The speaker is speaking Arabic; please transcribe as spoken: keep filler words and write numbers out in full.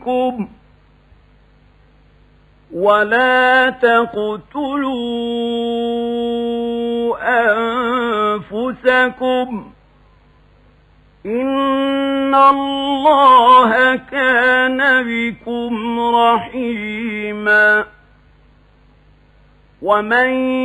بكم ولا تقتلوا أنفسكم إن الله كان بكم رحيما ومن